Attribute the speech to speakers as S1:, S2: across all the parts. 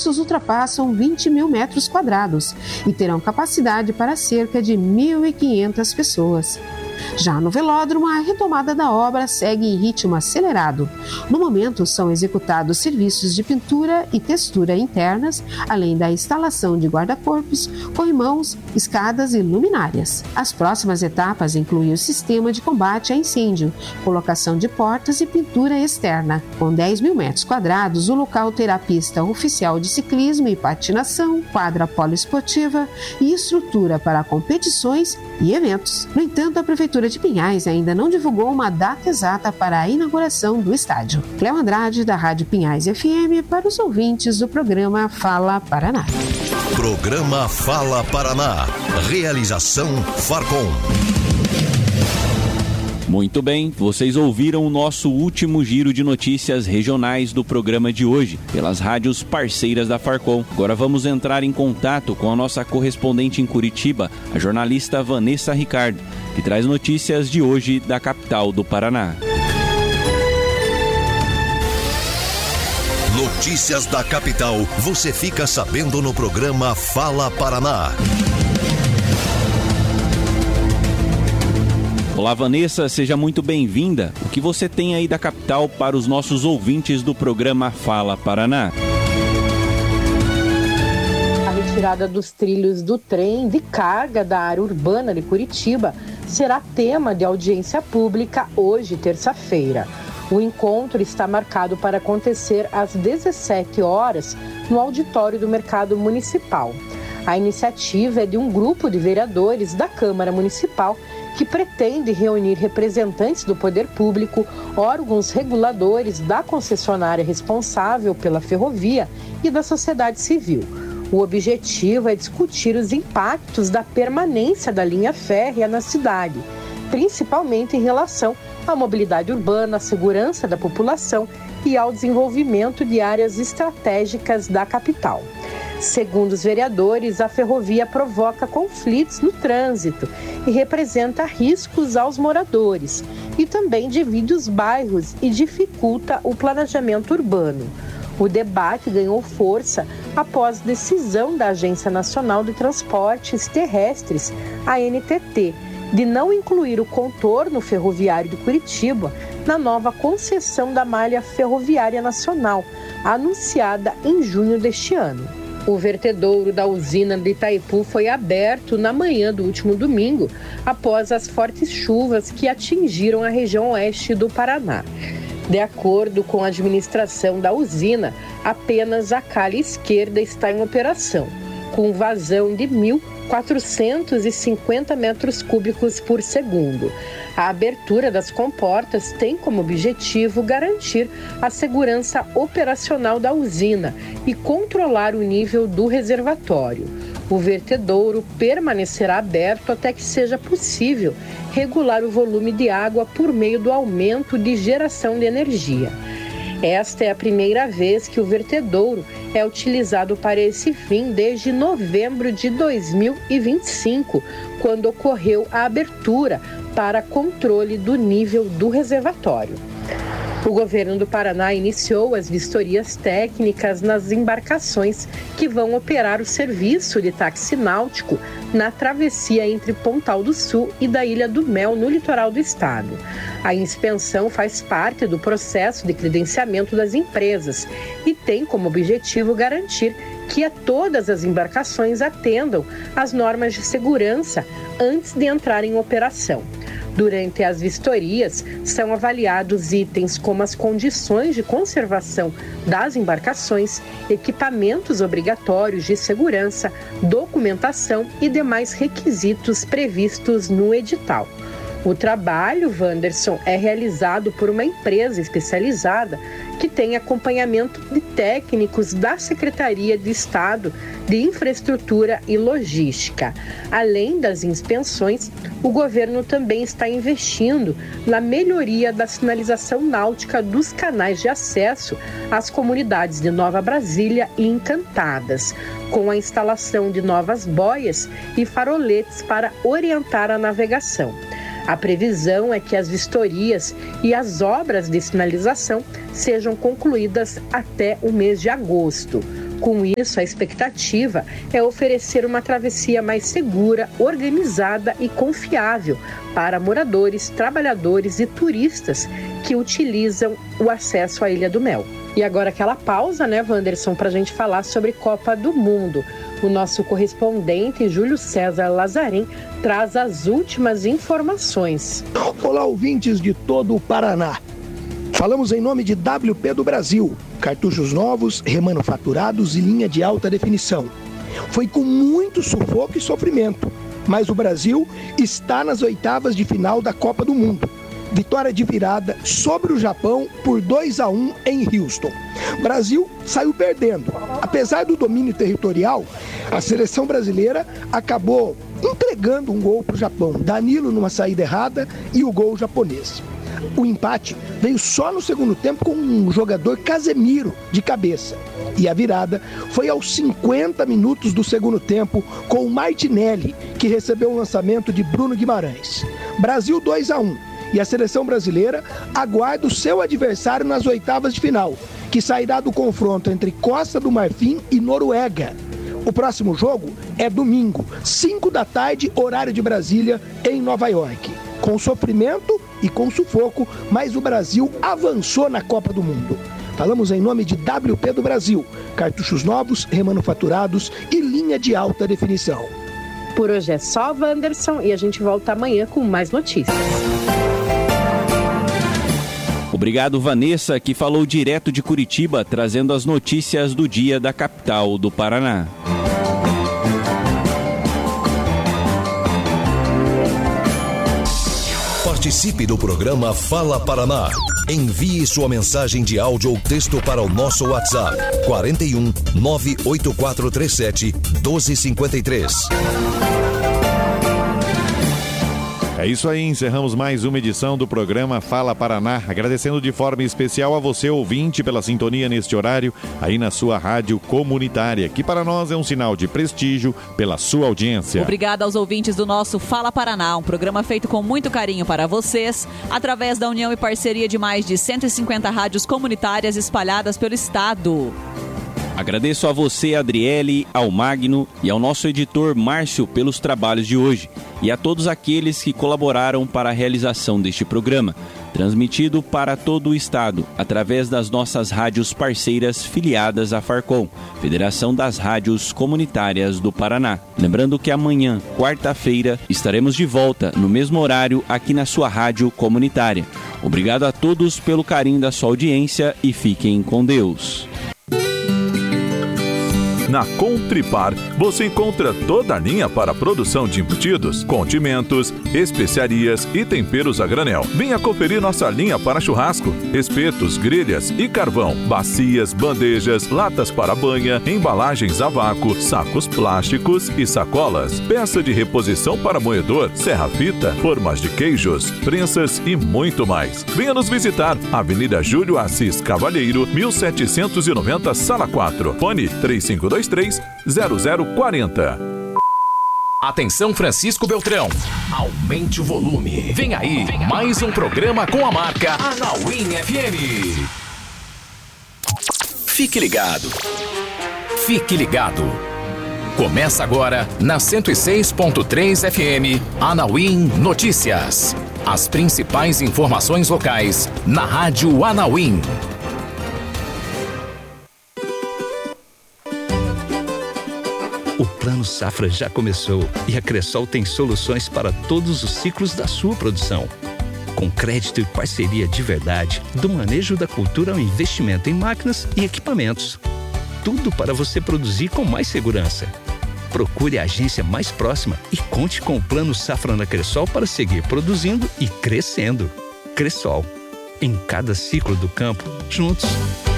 S1: espaços ultrapassam 20 mil metros quadrados e terão capacidade para cerca de 1.500 pessoas. Já no velódromo, a retomada da obra segue em ritmo acelerado. No momento, são executados serviços de pintura e textura internas, além da instalação de guarda-corpos, corrimãos, escadas e luminárias. As próximas etapas incluem o sistema de combate a incêndio, colocação de portas e pintura externa. Com 10 mil metros quadrados, o local terá pista oficial de ciclismo e patinação, quadra poliesportiva e estrutura para competições e eventos. No entanto, a Prefeitura de Pinhais ainda não divulgou uma data exata para a inauguração do estádio. Cléo Andrade, da Rádio Pinhais FM, para os ouvintes do programa Fala Paraná.
S2: Programa Fala Paraná. Realização Farcom.
S3: Muito bem, vocês ouviram o nosso último giro de notícias regionais do programa de hoje, pelas rádios parceiras da Farcom. Agora vamos entrar em contato com a nossa correspondente em Curitiba, a jornalista Vanessa Ricardo, que traz notícias de hoje da capital do Paraná.
S2: Notícias da capital, você fica sabendo no programa Fala Paraná.
S3: Olá, Vanessa, seja muito bem-vinda. O que você tem aí da capital para os nossos ouvintes do programa Fala Paraná?
S4: A retirada dos trilhos do trem de carga da área urbana de Curitiba será tema de audiência pública hoje, terça-feira. O encontro está marcado para acontecer às 17 horas no auditório do Mercado Municipal. A iniciativa é de um grupo de vereadores da Câmara Municipal que pretende reunir representantes do poder público, órgãos reguladores da concessionária responsável pela ferrovia e da sociedade civil. O objetivo é discutir os impactos da permanência da linha férrea na cidade, principalmente em relação à mobilidade urbana, à segurança da população e ao desenvolvimento de áreas estratégicas da capital. Segundo os vereadores, a ferrovia provoca conflitos no trânsito e representa riscos aos moradores e também divide os bairros e dificulta o planejamento urbano. O debate ganhou força após decisão da Agência Nacional de Transportes Terrestres, ANTT, de não incluir o contorno ferroviário de Curitiba na nova concessão da malha ferroviária nacional, anunciada em junho deste ano. O vertedouro da usina de Itaipu foi aberto na manhã do último domingo, após as fortes chuvas que atingiram a região oeste do Paraná. De acordo com a administração da usina, apenas a calha esquerda está em operação, com vazão de 1.450 metros cúbicos por segundo. A abertura das comportas tem como objetivo garantir a segurança operacional da usina e controlar o nível do reservatório. O vertedouro permanecerá aberto até que seja possível regular o volume de água por meio do aumento de geração de energia. Esta é a primeira vez que o vertedouro é utilizado para esse fim desde novembro de 2025, quando ocorreu a abertura para controle do nível do reservatório. O governo do Paraná iniciou as vistorias técnicas nas embarcações que vão operar o serviço de táxi náutico na travessia entre Pontal do Sul e da Ilha do Mel, no litoral do estado. A inspeção faz parte do processo de credenciamento das empresas e tem como objetivo garantir que todas as embarcações atendam às normas de segurança antes de entrar em operação. Durante as vistorias, são avaliados itens como as condições de conservação das embarcações, equipamentos obrigatórios de segurança, documentação e demais requisitos previstos no edital. O trabalho, Wanderson, é realizado por uma empresa especializada que tem acompanhamento de técnicos da Secretaria de Estado de Infraestrutura e Logística. Além das inspeções, o governo também está investindo na melhoria da sinalização náutica dos canais de acesso às comunidades de Nova Brasília e Encantadas, com a instalação de novas boias e faroletes para orientar a navegação. A previsão é que as vistorias e as obras de sinalização sejam concluídas até o mês de agosto. Com isso, a expectativa é oferecer uma travessia mais segura, organizada e confiável para moradores, trabalhadores e turistas que utilizam o acesso à Ilha do Mel. E agora aquela pausa, né, Wanderson, para a gente falar sobre Copa do Mundo. O nosso correspondente, Júlio César Lazarim, traz as últimas informações.
S5: Olá, ouvintes de todo o Paraná. Falamos em nome de WP do Brasil, cartuchos novos, remanufaturados e linha de alta definição. Foi com muito sufoco e sofrimento, mas o Brasil está nas oitavas de final da Copa do Mundo. Vitória de virada sobre o Japão por 2-1 em Houston. Brasil saiu perdendo. Apesar do domínio territorial, a seleção brasileira acabou entregando um gol para o Japão. Danilo numa saída errada e o gol japonês. O empate veio só no segundo tempo com um jogador Casemiro de cabeça. E a virada foi aos 50 minutos do segundo tempo com o Martinelli, que recebeu um lançamento de Bruno Guimarães. Brasil 2-1. E a seleção brasileira aguarda o seu adversário nas oitavas de final, que sairá do confronto entre Costa do Marfim e Noruega. O próximo jogo é domingo, 5 da tarde, horário de Brasília, em Nova York. Com sofrimento e com sufoco, mas o Brasil avançou na Copa do Mundo. Falamos em nome de WP do Brasil, cartuchos novos, remanufaturados e linha de alta definição.
S4: Por hoje é só, Wanderson, e a gente volta amanhã com mais notícias.
S3: Obrigado, Vanessa, que falou direto de Curitiba, trazendo as notícias do dia da capital do Paraná.
S2: Participe do programa Fala Paraná. Envie sua mensagem de áudio ou texto para o nosso WhatsApp 41 98437 1253.
S6: É isso aí, encerramos mais uma edição do programa Fala Paraná, agradecendo de forma especial a você, ouvinte, pela sintonia neste horário, aí na sua rádio comunitária, que para nós é um sinal de prestígio pela sua audiência.
S7: Obrigada aos ouvintes do nosso Fala Paraná, um programa feito com muito carinho para vocês, através da união e parceria de mais de 150 rádios comunitárias espalhadas pelo estado.
S3: Agradeço a você, Adriele, ao Magno e ao nosso editor Márcio pelos trabalhos de hoje e a todos aqueles que colaboraram para a realização deste programa, transmitido para todo o estado através das nossas rádios parceiras filiadas à Farcom, Federação das Rádios Comunitárias do Paraná. Lembrando que amanhã, quarta-feira, estaremos de volta no mesmo horário aqui na sua rádio comunitária. Obrigado a todos pelo carinho da sua audiência e fiquem com Deus.
S8: Na Contripar, você encontra toda a linha para a produção de embutidos, condimentos, especiarias e temperos a granel. Venha conferir nossa linha para churrasco, espetos, grelhas e carvão, bacias, bandejas, latas para banha, embalagens a vácuo, sacos plásticos e sacolas, peça de reposição para moedor, serra-fita, formas de queijos, prensas e muito mais. Venha nos visitar, Avenida Júlio Assis Cavalheiro, 1790, Sala 4, fone 3523-0040.
S9: Atenção, Francisco Beltrão, aumente o volume. Vem aí, mais um programa com a marca Anauim FM. Fique ligado. Fique ligado. Começa agora na 106.3 FM, Anauim Notícias. As principais informações locais na Rádio Anauim.
S10: O Plano Safra já começou e a Cressol tem soluções para todos os ciclos da sua produção. Com crédito e parceria de verdade, do manejo da cultura ao investimento em máquinas e equipamentos. Tudo para você produzir com mais segurança. Procure a agência mais próxima e conte com o Plano Safra na Cressol para seguir produzindo e crescendo. Cressol, em cada ciclo do campo, juntos.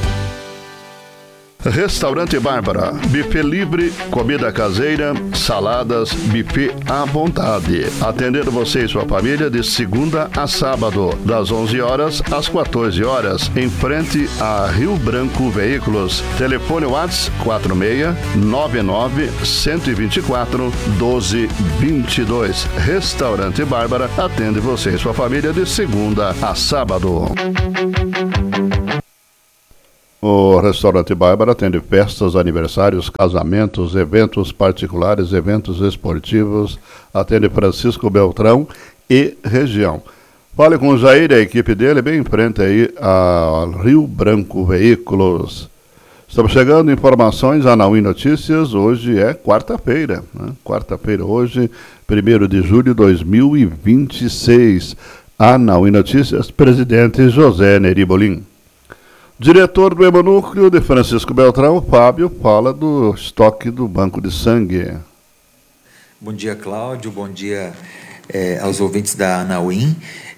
S11: Restaurante Bárbara, buffet livre, comida caseira, saladas, buffet à vontade. Atendendo você e sua família de segunda a sábado, das 11 horas às 14 horas, em frente a Rio Branco Veículos. Telefone WhatsApp 46-99-124-1222. Restaurante Bárbara atende você e sua família de segunda a sábado. O restaurante Bárbara atende festas, aniversários, casamentos, eventos particulares, eventos esportivos. Atende Francisco Beltrão e região. Fale com o Jair e a equipe dele, bem em frente aí a Rio Branco Veículos. Estamos chegando, informações, Anauim Notícias, hoje é quarta-feira, né? Quarta-feira hoje, 1º de julho de 2026. Anauim Notícias, presidente José Neri Bolim. Diretor do Hemonúcleo de Francisco Beltrão, Fábio, fala do estoque do banco de sangue.
S12: Bom dia, Cláudio, bom dia aos ouvintes da Anauim.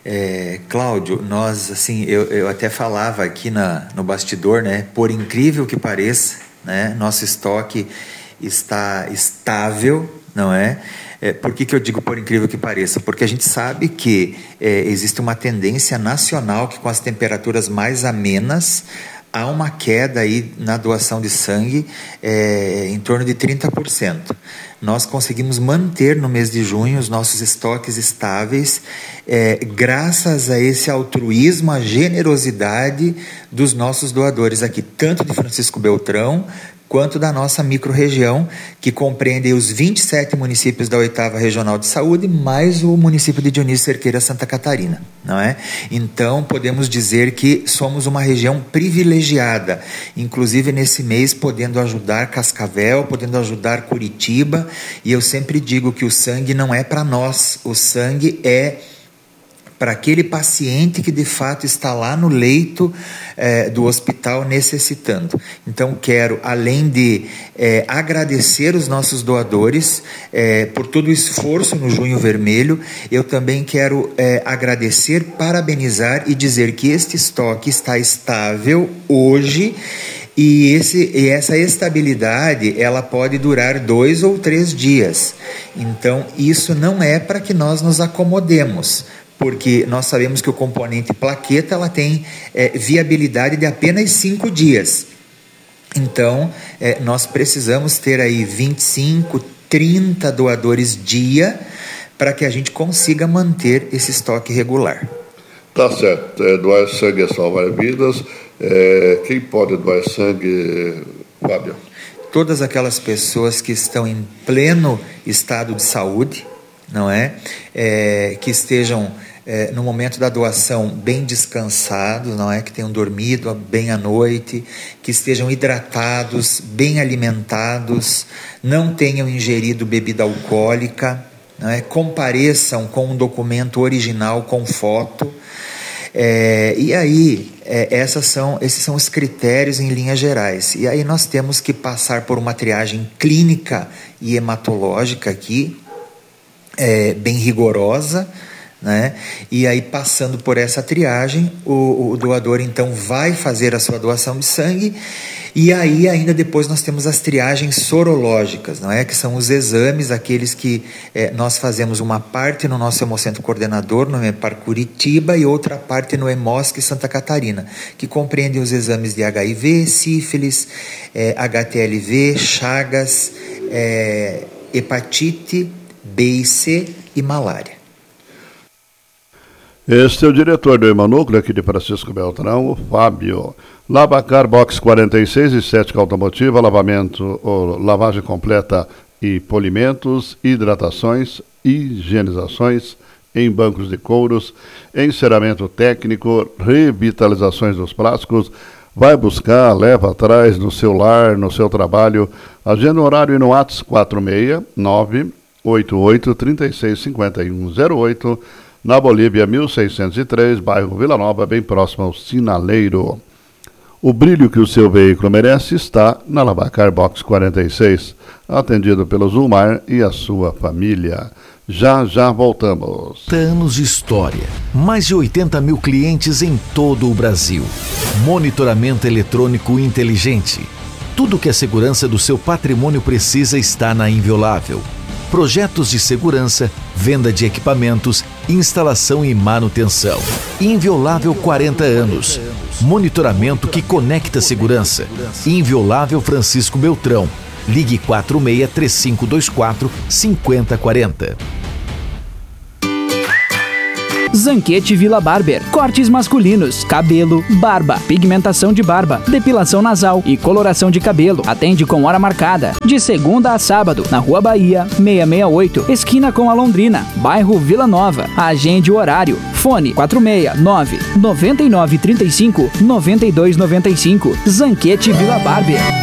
S12: Cláudio, nós, assim, eu até falava aqui no bastidor, né? Por incrível que pareça, né? Nosso estoque está estável, não é? Por que eu digo por incrível que pareça? Porque a gente sabe que existe uma tendência nacional que com as temperaturas mais amenas há uma queda aí na doação de sangue em torno de 30%. Nós conseguimos manter no mês de junho os nossos estoques estáveis graças a esse altruísmo, a generosidade dos nossos doadores aqui, tanto de Francisco Beltrão quanto da nossa microrregião, que compreende os 27 municípios da 8ª Regional de Saúde, mais o município de Dionísio Cerqueira, Santa Catarina, não é? Então, podemos dizer que somos uma região privilegiada, inclusive nesse mês podendo ajudar Cascavel, podendo ajudar Curitiba, e eu sempre digo que o sangue não é para nós, o sangue é para aquele paciente que de fato está lá no leito do hospital necessitando. Então quero, além de agradecer os nossos doadores por todo o esforço no Junho Vermelho, eu também quero agradecer, parabenizar e dizer que este estoque está estável hoje. E essa estabilidade, ela pode durar 2 ou 3 dias. Então, isso não é para que nós nos acomodemos, porque nós sabemos que o componente plaqueta ela tem viabilidade de apenas 5 dias. Então, nós precisamos ter aí 25, 30 doadores dia para que a gente consiga manter esse estoque regular.
S11: Tá certo. Doar sangue é salvar vidas. Quem pode doar sangue, Fábio?
S12: Todas aquelas pessoas que estão em pleno estado de saúde, não é? Que estejam no momento da doação bem descansados, não é? Que tenham dormido bem à noite, que estejam hidratados, bem alimentados, não tenham ingerido bebida alcoólica, não é? Compareçam com um documento original com foto. E aí, esses são os critérios em linhas gerais. E aí nós temos que passar por uma triagem clínica e hematológica aqui, bem rigorosa, né? E aí, passando por essa triagem, o doador então vai fazer a sua doação de sangue. E aí ainda depois nós temos as triagens sorológicas, não é? Que são os exames, aqueles que nós fazemos uma parte no nosso Hemocentro Coordenador, no Hemopar Curitiba, e outra parte no Hemosc Santa Catarina, que compreendem os exames de HIV, sífilis, HTLV, Chagas, hepatite B e C e malária.
S11: Este é o diretor do Hemonúcleo aqui de Francisco Beltrão, o Fábio. Lavacar Box 46, estética automotiva, lavagem completa e polimentos, hidratações, higienizações em bancos de couros, enceramento técnico, revitalizações dos plásticos. Vai buscar, leva atrás no seu lar, no seu trabalho. Agenda horário no WhatsApp 469-8836-5108, na Bolívia 1603, bairro Vila Nova, bem próximo ao Sinaleiro. O brilho que o seu veículo merece está na Lavacar Box 46, atendido pelo Zulmar e a sua família. Já voltamos.
S13: Anos de história, mais de 80 mil clientes em todo o Brasil. Monitoramento eletrônico inteligente. Tudo que a segurança do seu patrimônio precisa está na Inviolável. Projetos de segurança, venda de equipamentos, instalação e manutenção. Inviolável 40 anos. Monitoramento que conecta segurança. Inviolável Francisco Beltrão. Ligue 46-3524-5040.
S14: Zanquete Vila Barber. Cortes masculinos, cabelo, barba, pigmentação de barba, depilação nasal e coloração de cabelo. Atende com hora marcada, de segunda a sábado, na Rua Bahia, 668, esquina com a Londrina, bairro Vila Nova. Agende o horário. Fone 469-9935-9295. Zanquete Vila Barber.